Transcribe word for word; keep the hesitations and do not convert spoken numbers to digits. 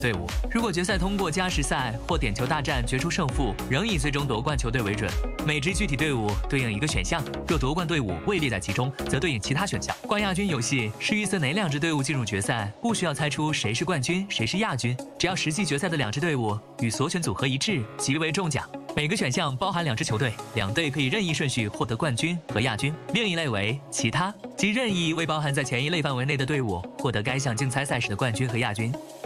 队伍。如果决赛通过加时赛或点球大战决出胜负，仍以最终夺冠球队为准。每支具体队伍对应一个选项，若夺冠队伍位列在其中，则对应其他选项。冠亚军游戏是预测哪两支队伍进入决赛，不需要猜出谁是冠军，谁是亚军，只要实际决赛的两支队伍与所选组合一致，即为中奖。每个选项包含两支球队，两队可以任意顺序获得冠军和亚军。另一类为其他，即任意未包含在前一类范围内的队伍获得该项竞猜赛事的冠军和亚军。